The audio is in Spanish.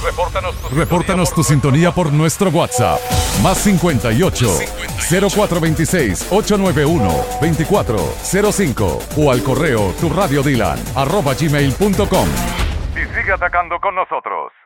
Repórtanos tu sintonía por nuestro WhatsApp. Más 58 0426 891 2405 o al correo turradiodilan@gmail.com. Y sigue atacando con nosotros.